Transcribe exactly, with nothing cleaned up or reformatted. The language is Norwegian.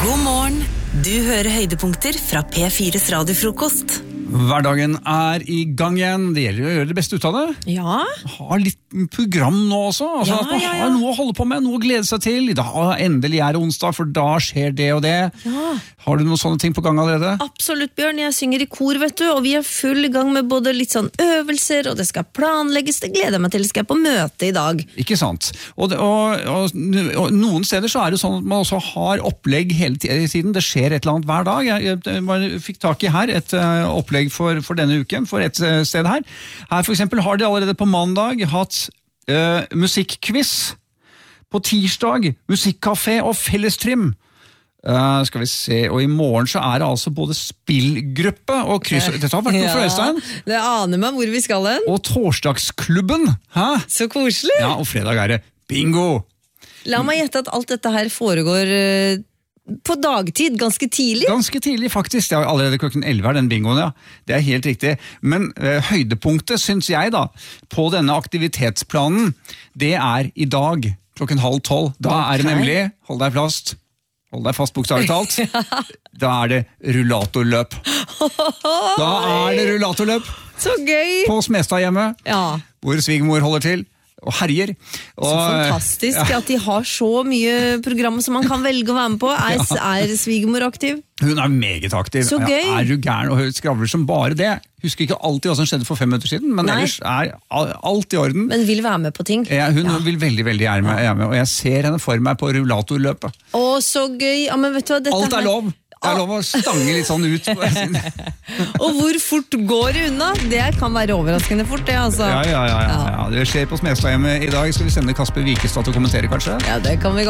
God morgen. Du hører høydepunkter fra P fires radiofrokost. Hverdagen er i gang igjen. Det gjelder å gjøre det beste ut av det. Ja. Ha litt program nå også. Altså, Ja, at man ja, ja. har noe å holde på med, noe å glede seg til. I dag endelig er det onsdag, for da skjer det og det. Ja. Har du noen sånne ting på gang allerede? Absolutt, Bjørn. Jeg synger i kor, vet du, og vi er full i gang med både litt sånn øvelser, og det skal planlegges. Det gleder jeg meg til. Skal jeg på møte i dag. Ikke sant? Og, det, og, og, og noen steder så er det sånn at man også har opplegg hele tiden. Det skjer et eller annet hver dag. Jeg, jeg, jeg fikk tak i her et uh, opplegg for, for denne uken, for et uh, sted her. Her for eksempel har de allerede på mandag hatt uh, musikkquiz. På tirsdag musikkcafé og fellestrim. Uh, skal vi se, og i morgen så er det altså både spillgruppe og kryss. Dette har vært noe for Øystein. Det aner meg hvor vi skal hen. Og torsdagsklubben. Hæ? Så koselig. Ja, og fredag er det bingo. La meg gjette at alt dette her foregår eh, på dagtid, ganske tidlig. Ganske tidlig faktisk, det er allerede klokken elleve er den bingoen, ja. Det er helt riktig. Men uh, høydepunktet, synes jeg da, på denne aktivitetsplanen, det er i dag, klokken halv tolv. Da Ok. er det nemlig, hold deg fast, hold deg fast bokstavelig talt, da er det rullatorløp. Da er det rullatorløp Så gøy. på Smestad hjemme, Ja. hvor svigermor holder til og herjer. Og, Så fantastisk ja, at de har så mye program som man kan velge å være med på. Er, er svigermor aktiv? hun er meget aktiv. Så gøy. Ja, er du gæren og hun skravler som bare det. Husker ikke alltid hva som skjedde for fem minutter siden, men Nei. ellers er alt i orden. Men vil være med på ting. Ja, hun vil veldig, veldig gjerne med, ja, og jeg ser henne for meg på rullatorløpet. Å, så gøy. Ja, men vet du hva, dette Alt er her- lov. Det er lov å stange litt sånn ut. Og hvor fort går det unna? Det kan være overraskende fort, det, altså. Ja, ja, ja, ja, ja. Det skjer på Smestadhjemmet i dag. Skal vi sende Kasper Wikestad til å kommentere, kanskje? Ja, det kan vi